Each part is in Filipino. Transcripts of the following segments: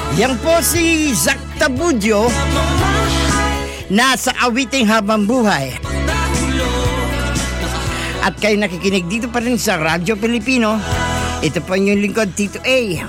Yan po si Zac Tabudyo, nasa Awiting Habang Buhay. At kayo nakikinig dito pa rin sa Radyo Pilipino. Ito po yung lingkod, Tito A.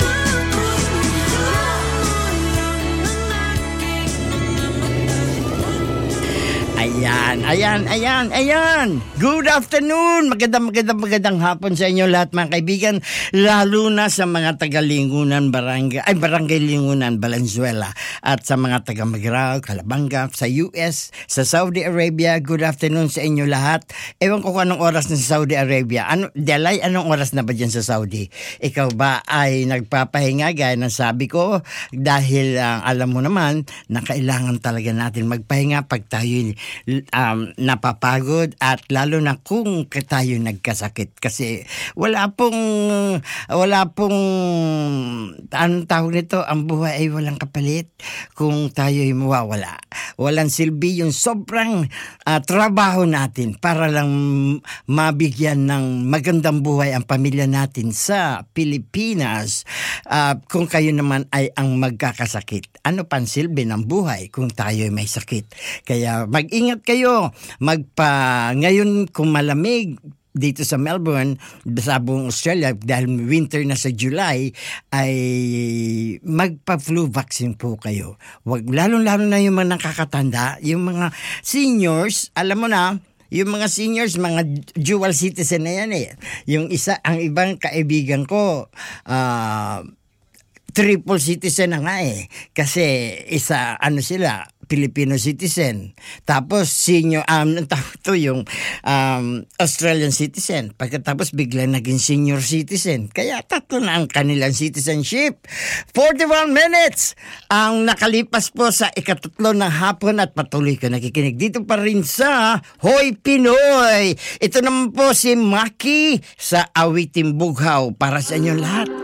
Ayan. Good afternoon. Magandang hapon sa inyo lahat mga kaibigan. Lalo na sa mga taga-Lingunan, Barangay Lingunan, Valenzuela. At sa mga taga-Magrao, Calabanga, sa US, sa Saudi Arabia. Good afternoon sa inyo lahat. Ewan ko kung anong oras na sa Saudi Arabia. Delay, anong oras na ba dyan sa Saudi? Ikaw ba ay nagpapahinga gaya ng sabi ko? Dahil alam mo naman na kailangan talaga natin magpahinga pag tayo napapagod at lalo na kung tayo nagkasakit kasi wala pong anong tawag nito, ang buhay ay walang kapalit kung tayo ay mawawala. Walang silbi yung sobrang trabaho natin para lang mabigyan ng magandang buhay ang pamilya natin sa Pilipinas. Kung kayo naman ay ang magkakasakit, ano pang silbi ng buhay kung tayo ay may sakit? Kaya mag-ingat kayo. Ngayon kung malamig dito sa Melbourne, sa buong Australia, dahil winter na sa July, ay magpa-flu vaccine po kayo. Lalo-lalo na yung mga nakakatanda, yung mga seniors, alam mo na, yung mga seniors, mga dual citizen na yan eh. Yung ang ibang kaibigan ko, triple citizen na nga eh. Kasi sila, Filipino citizen. Tapos senior, yung Australian citizen. Pagkatapos bigla naging senior citizen. Kaya tatlo na ang kanilang citizenship. 41 minutes ang nakalipas po sa ikatatlo ng hapon at patuloy ko nakikinig dito pa rin sa Hoy Pinoy. Ito naman po si Maki sa Awiting Bughaw para sa inyo lahat.